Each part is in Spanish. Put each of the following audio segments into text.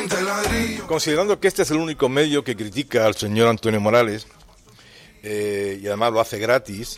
Considerando que este es el único medio que critica al señor Antonio Morales, y además lo hace gratis,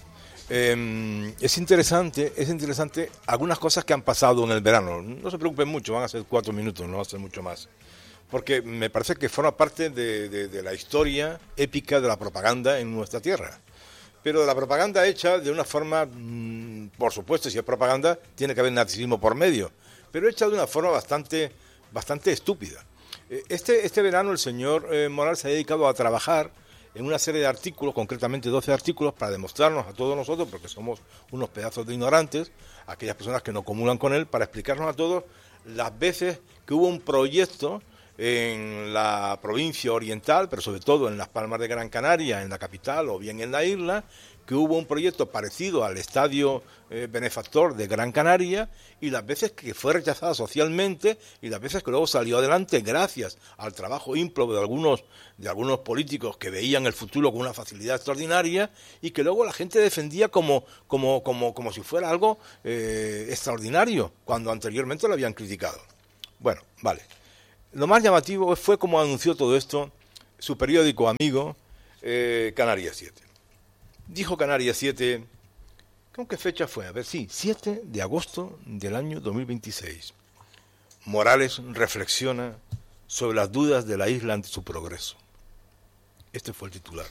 es interesante algunas cosas que han pasado en el verano. No se preocupen mucho, van a ser 4 minutos, no va a ser mucho más. Porque me parece que forma parte de la historia épica de la propaganda en nuestra tierra. Pero de la propaganda hecha de una forma, por supuesto, si es propaganda, tiene que haber narcisismo por medio, pero hecha de una forma bastante estúpida. Este verano el señor Morales se ha dedicado a trabajar en una serie de artículos, concretamente 12 artículos, para demostrarnos a todos nosotros, porque somos unos pedazos de ignorantes, aquellas personas que no comulgan con él, para explicarnos a todos las veces que hubo un proyecto en la provincia oriental, pero sobre todo en las Palmas de Gran Canaria, en la capital o bien en la isla, que hubo un proyecto parecido al estadio benefactor de Gran Canaria, y las veces que fue rechazada socialmente y las veces que luego salió adelante gracias al trabajo ímprobo de algunos políticos que veían el futuro con una facilidad extraordinaria y que luego la gente defendía como si fuera algo extraordinario, cuando anteriormente lo habían criticado. Bueno, vale. Lo más llamativo fue cómo anunció todo esto su periódico amigo, Canarias 7. Dijo Canarias 7, ¿con qué fecha fue? A ver, sí, 7 de agosto del año 2026. Morales reflexiona sobre las dudas de la isla ante su progreso. Este fue el titular.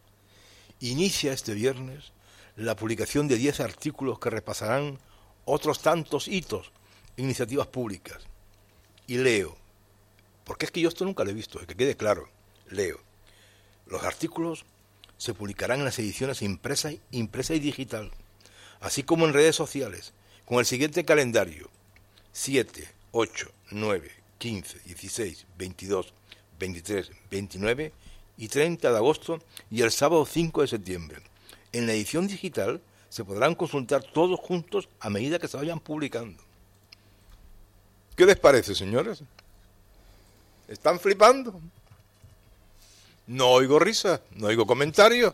Inicia este viernes la publicación de 10 artículos que repasarán otros tantos hitos e iniciativas públicas. Y leo, porque es que yo esto nunca lo he visto, que quede claro, leo. Los artículos se publicarán en las ediciones impresa y digital, así como en redes sociales, con el siguiente calendario: 7, 8, 9, 15, 16, 22, 23, 29 y 30 de agosto y el sábado 5 de septiembre. En la edición digital se podrán consultar todos juntos a medida que se vayan publicando. ¿Qué les parece, señores? ¿Están flipando? No oigo risa, no oigo comentarios.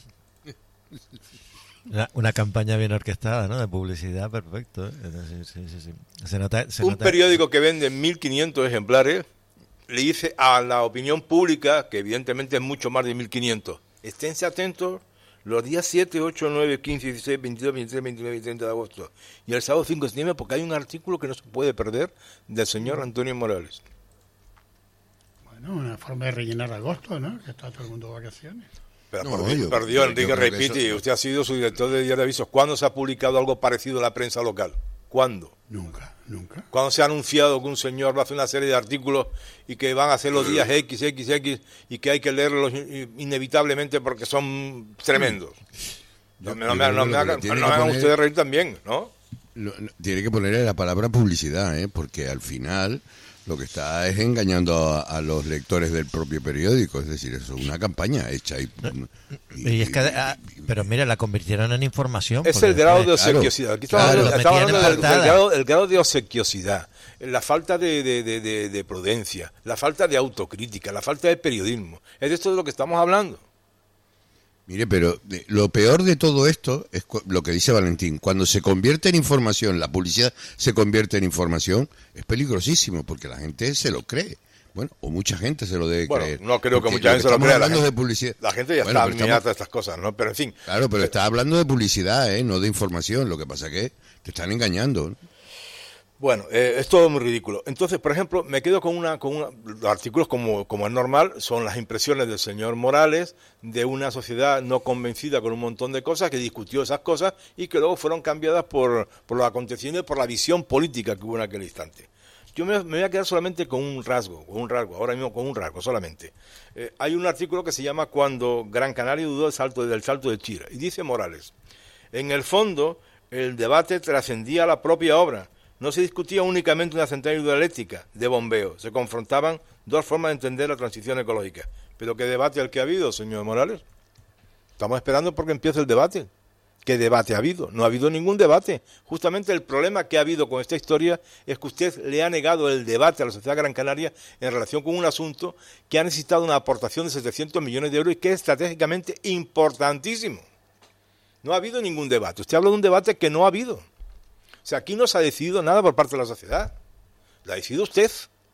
Una campaña bien orquestada, ¿no? De publicidad, perfecto. Sí. Se nota, periódico que vende 1.500 ejemplares le dice a la opinión pública, que evidentemente es mucho más de 1.500, esténse atentos los días 7, 8, 9, 15, 16, 22, 23, 29 y 30 de agosto y el sábado 5 de septiembre, porque hay un artículo que no se puede perder del señor Antonio Morales. Bueno, una forma de rellenar agosto, ¿no? Que está todo el mundo de vacaciones. Pero por Dios, Enrique Repiti, usted ha sido su director de Diario de Avisos. ¿Cuándo se ha publicado algo parecido en la prensa local? ¿Cuándo? Nunca. ¿Cuándo se ha anunciado que un señor va a hacer una serie de artículos y que van a ser los días X y que hay que leerlos inevitablemente porque son tremendos? No me hagan ustedes reír también, ¿no? Tiene que ponerle la palabra publicidad, porque al final lo que está es engañando a los lectores del propio periódico, es decir, eso es una campaña hecha pero mira, la convirtieron en información. Es el grado de obsequiosidad. Aquí estamos hablando del grado de obsequiosidad, la falta de prudencia, la falta de autocrítica, la falta de periodismo. Es de esto de lo que estamos hablando. Mire, pero lo peor de todo esto es lo que dice Valentín. Cuando se convierte en información, la publicidad se convierte en información, es peligrosísimo porque la gente se lo cree. Bueno, o mucha gente se lo debe creer. No creo que mucha gente se lo crea. La gente ya está mirando estas cosas, ¿no? Pero en fin. Claro, pero está hablando de publicidad, no de información. Lo que pasa es que te están engañando, ¿no? Bueno, es todo muy ridículo. Entonces, por ejemplo, me quedo con los artículos como es normal, son las impresiones del señor Morales de una sociedad no convencida con un montón de cosas, que discutió esas cosas y que luego fueron cambiadas por los acontecimientos, por la visión política que hubo en aquel instante. Yo me voy a quedar solamente con un rasgo, ahora mismo con un rasgo solamente. Hay un artículo que se llama Cuando Gran Canaria dudó del salto de Chira, y dice Morales: en el fondo, el debate trascendía la propia obra. No se discutía únicamente una central hidroeléctrica de bombeo, se confrontaban dos formas de entender la transición ecológica. ¿Pero qué debate el que ha habido, señor Morales? Estamos esperando porque empiece el debate. ¿Qué debate ha habido? No ha habido ningún debate. Justamente el problema que ha habido con esta historia es que usted le ha negado el debate a la sociedad gran canaria en relación con un asunto que ha necesitado una aportación de 700 millones de euros y que es estratégicamente importantísimo. No ha habido ningún debate. Usted habla de un debate que no ha habido. O sea, aquí no se ha decidido nada por parte de la sociedad. Lo ha decidido usted,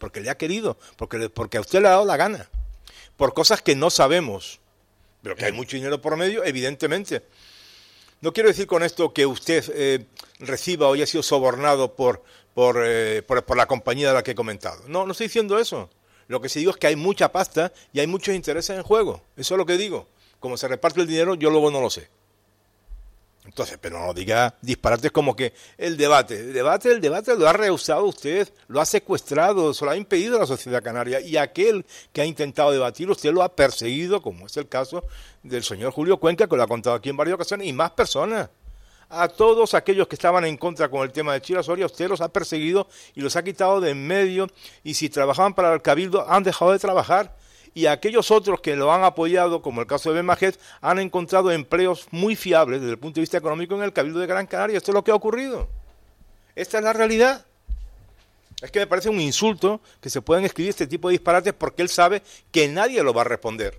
porque le ha querido, porque a usted le ha dado la gana, por cosas que no sabemos, pero que hay mucho dinero por medio, evidentemente. No quiero decir con esto que usted reciba o haya sido sobornado por la compañía de la que he comentado. No estoy diciendo eso. Lo que sí digo es que hay mucha pasta y hay muchos intereses en juego. Eso es lo que digo. Cómo se reparte el dinero, yo luego no lo sé. Entonces, pero no diga disparates como que el debate lo ha rehusado usted, lo ha secuestrado, se lo ha impedido a la sociedad canaria, y aquel que ha intentado debatir, usted lo ha perseguido, como es el caso del señor Julio Cuenca, que lo ha contado aquí en varias ocasiones, y más personas. A todos aquellos que estaban en contra con el tema de Chira Soria, usted los ha perseguido y los ha quitado de en medio, y si trabajaban para el Cabildo, han dejado de trabajar. Y aquellos otros que lo han apoyado, como el caso de Ben Majed, han encontrado empleos muy fiables desde el punto de vista económico en el Cabildo de Gran Canaria. Esto es lo que ha ocurrido. Esta es la realidad. Es que me parece un insulto que se puedan escribir este tipo de disparates porque él sabe que nadie lo va a responder.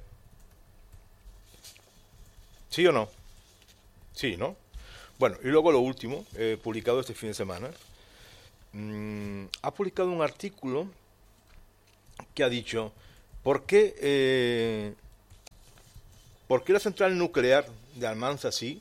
¿Sí o no? Sí, ¿no? Bueno, y luego lo último, publicado este fin de semana. Ha publicado un artículo que ha dicho... ¿Por qué la central nuclear de Almanza sí,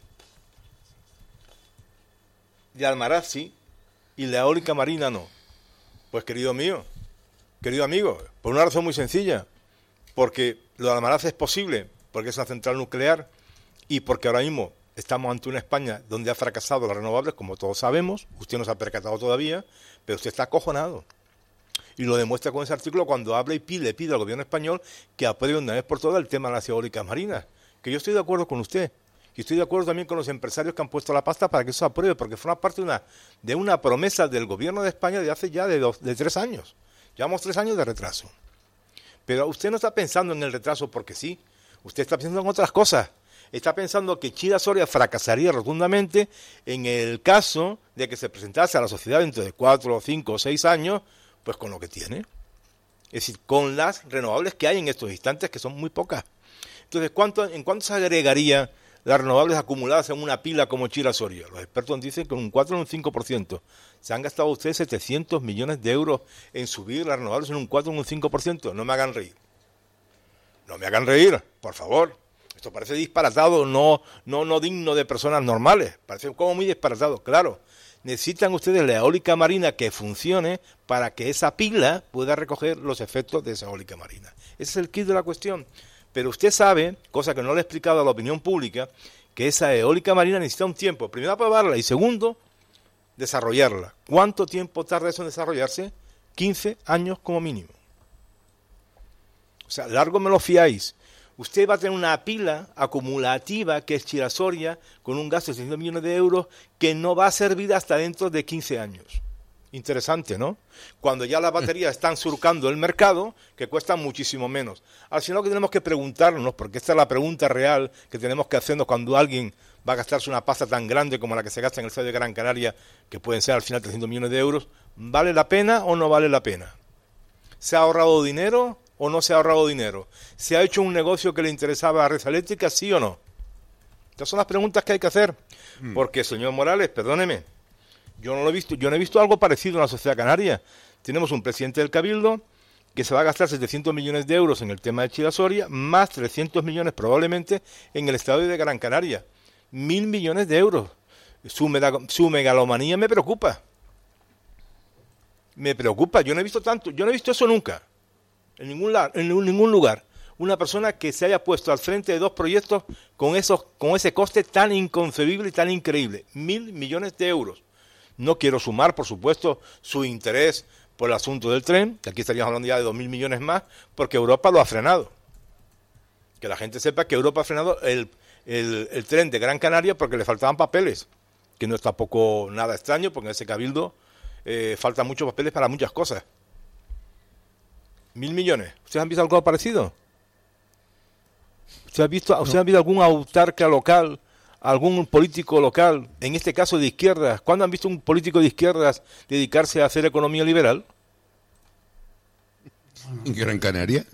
de Almaraz sí, y la eólica marina no? Pues querido amigo, por una razón muy sencilla, porque lo de Almaraz es posible, porque es una central nuclear, y porque ahora mismo estamos ante una España donde ha fracasado las renovables, como todos sabemos, usted no se ha percatado todavía, pero usted está acojonado. Y lo demuestra con ese artículo cuando habla y le pide al gobierno español que apruebe una vez por todas el tema de las eólicas marinas. Que yo estoy de acuerdo con usted. Y estoy de acuerdo también con los empresarios que han puesto la pasta para que eso se apruebe, porque forma parte de una promesa del gobierno de España de hace ya de 3 años. Llevamos 3 años de retraso. Pero usted no está pensando en el retraso porque sí. Usted está pensando en otras cosas. Está pensando que Chira Soria fracasaría rotundamente en el caso de que se presentase a la sociedad dentro de 4, 5 o 6 años, pues con lo que tiene, es decir, con las renovables que hay en estos instantes, que son muy pocas. Entonces, ¿en cuánto se agregaría las renovables acumuladas en una pila como Chira Soria? Los expertos dicen que un 4 o un 5%. Se han gastado ustedes 700 millones de euros en subir las renovables en un 4 o un 5%. No me hagan reír. No me hagan reír, por favor. Esto parece disparatado, no digno de personas normales. Parece como muy disparatado, claro. Necesitan ustedes la eólica marina que funcione para que esa pila pueda recoger los efectos de esa eólica marina. Ese es el quid de la cuestión. Pero usted sabe, cosa que no le he explicado a la opinión pública, que esa eólica marina necesita un tiempo. Primero, aprobarla y segundo, desarrollarla. ¿Cuánto tiempo tarda eso en desarrollarse? 15 años como mínimo. O sea, largo me lo fiáis. Usted va a tener una pila acumulativa que es Chira Soria con un gasto de 600 millones de euros que no va a servir hasta dentro de 15 años. Interesante, ¿no? Cuando ya las baterías están surcando el mercado, que cuestan muchísimo menos. Al final lo que tenemos que preguntarnos, porque esta es la pregunta real que tenemos que hacernos cuando alguien va a gastarse una pasta tan grande como la que se gasta en el estadio de Gran Canaria, que pueden ser al final 300 millones de euros, ¿vale la pena o no vale la pena? ¿Se ha ahorrado dinero o no se ha ahorrado dinero? ¿Se ha hecho un negocio que le interesaba a Red Eléctrica, sí o no? Estas son las preguntas que hay que hacer. Porque, señor Morales, perdóneme, yo no he visto algo parecido en la sociedad canaria. Tenemos un presidente del Cabildo que se va a gastar 700 millones de euros en el tema de Chira Soria, más 300 millones probablemente en el estadio de Gran Canaria. 1.000 millones de euros. Su megalomanía me preocupa. Me preocupa. Yo no he visto eso nunca. En ningún lugar. Una persona que se haya puesto al frente de 2 proyectos con ese coste tan inconcebible y tan increíble. 1.000 millones de euros. No quiero sumar, por supuesto, su interés por el asunto del tren, que aquí estaríamos hablando ya de 2.000 millones más, porque Europa lo ha frenado. Que la gente sepa que Europa ha frenado el tren de Gran Canaria porque le faltaban papeles, que no es tampoco nada extraño, porque en ese cabildo faltan muchos papeles para muchas cosas. 1.000 millones. ¿Ustedes han visto algo parecido? ¿Usted ha visto algún autarca local, algún político local, en este caso de izquierdas? ¿Cuándo han visto un político de izquierdas dedicarse a hacer economía liberal? ¿En Gran Canaria?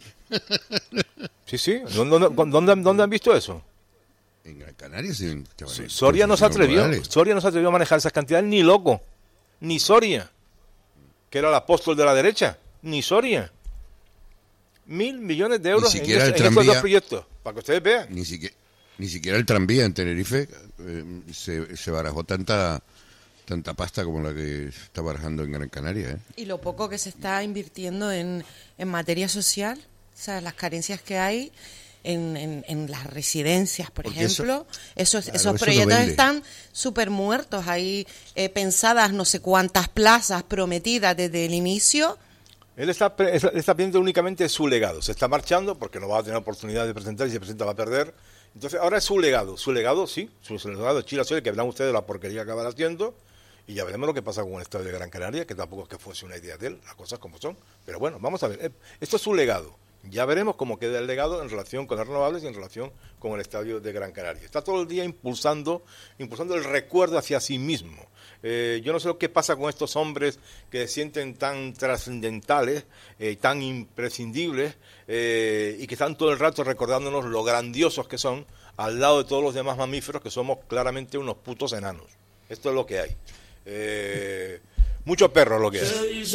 Sí. ¿Dónde han visto eso? En Gran Canaria sí. Soria no se atrevió a manejar esas cantidades, ni loco, ni Soria, que era el apóstol de la derecha. ni Soria. 1.000 millones de euros en siquiera el estos dos tranvía. proyectos, para que ustedes vean. Ni siquiera el tranvía en Tenerife se barajó tanta pasta como la que se está barajando en Gran Canaria, ¿eh? Y lo poco que se está invirtiendo en materia social, o sea, las carencias que hay en las residencias, por Porque ejemplo, esos eso no proyectos vende. están súper muertos, hay pensadas no sé cuántas plazas prometidas desde el inicio. Él está pidiendo únicamente su legado. Se está marchando porque no va a tener oportunidad de presentar y si se presenta va a perder. Entonces ahora es su legado. Su legado, sí, su legado de Chile Azul, que hablan ustedes de la porquería que van haciendo. Y ya veremos lo que pasa con el estadio de Gran Canaria, que tampoco es que fuese una idea de él, las cosas como son. Pero bueno, vamos a ver. Esto es su legado. Ya veremos cómo queda el legado en relación con las renovables y en relación con el estadio de Gran Canaria. Está todo el día impulsando el recuerdo hacia sí mismo. Yo no sé lo que pasa con estos hombres que se sienten tan trascendentales, tan imprescindibles, y que están todo el rato recordándonos lo grandiosos que son al lado de todos los demás mamíferos, que somos claramente unos putos enanos. Esto es lo que hay. Mucho perro es lo que hay.